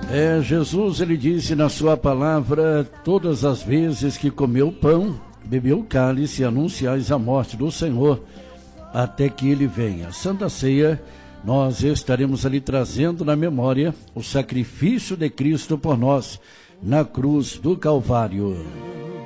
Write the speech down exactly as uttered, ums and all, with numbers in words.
É, Jesus, ele disse na sua palavra, todas as vezes que comeu pão, bebeu cálice, anunciais a morte do Senhor, até que ele venha. Santa Ceia, nós estaremos ali trazendo na memória o sacrifício de Cristo por nós, na cruz do Calvário.